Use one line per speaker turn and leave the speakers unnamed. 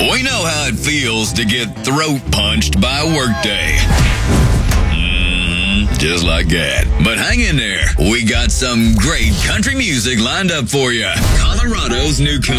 We know how it feels to get throat punched by a workday. Just like that. But hang in there. We got some great country music lined up for you. Colorado's new country.